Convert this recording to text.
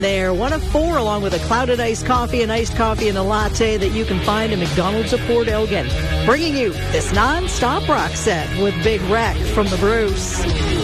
There, one of four, along with a clouded iced coffee, and iced coffee and a latte that you can find at McDonald's of Port Elgin. Bringing you this non-stop rock set with Big Wreck from the Bruce.